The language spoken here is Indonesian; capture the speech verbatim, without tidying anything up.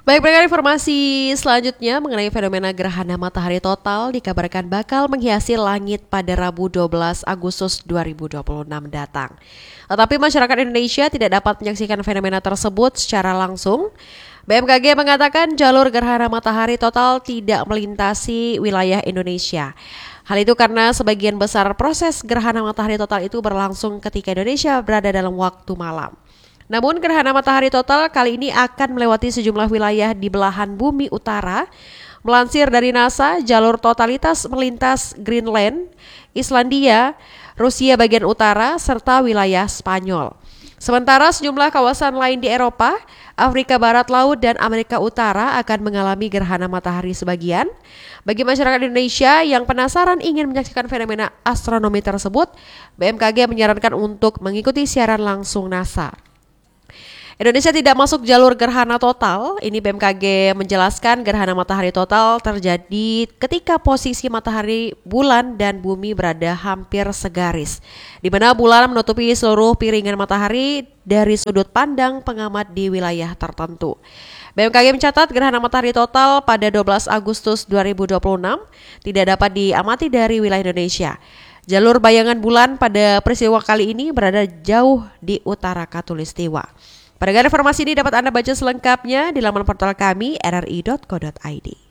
Baik, berikut informasi selanjutnya mengenai fenomena gerhana matahari total dikabarkan bakal menghiasi langit pada Rabu dua belas Agustus dua ribu dua puluh enam mendatang. Tetapi masyarakat Indonesia tidak dapat menyaksikan fenomena tersebut secara langsung. B M K G mengatakan jalur gerhana matahari total tidak melintasi wilayah Indonesia. Hal itu karena sebagian besar proses gerhana matahari total itu berlangsung ketika Indonesia berada dalam waktu malam. Namun gerhana matahari total kali ini akan melewati sejumlah wilayah di belahan bumi utara. Melansir dari NASA, jalur totalitas melintas Greenland, Islandia, Rusia bagian utara, serta wilayah Spanyol. Sementara sejumlah kawasan lain di Eropa, Afrika Barat Laut, dan Amerika Utara akan mengalami gerhana matahari sebagian. Bagi masyarakat Indonesia yang penasaran ingin menyaksikan fenomena astronomi tersebut, B M K G menyarankan untuk mengikuti siaran langsung NASA. Indonesia tidak masuk jalur gerhana total. Ini B M K G menjelaskan gerhana matahari total terjadi ketika posisi matahari, bulan, dan bumi berada hampir segaris, di mana bulan menutupi seluruh piringan matahari dari sudut pandang pengamat di wilayah tertentu. B M K G mencatat gerhana matahari total pada dua belas Agustus dua ribu dua puluh enam tidak dapat diamati dari wilayah Indonesia. Jalur bayangan bulan pada peristiwa kali ini berada jauh di utara Khatulistiwa. Pada informasi ini dapat Anda baca selengkapnya di laman portal kami r r i dot co dot i d.